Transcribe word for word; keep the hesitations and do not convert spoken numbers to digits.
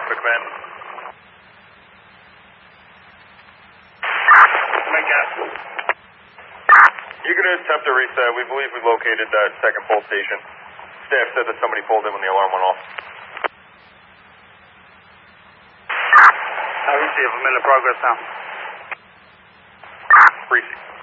Alpha Command. Make out. You can attempt to reset. We believe we located that second pole station. Staff said that somebody pulled in when the alarm went off. I receive. I'm in the progress now. Receive.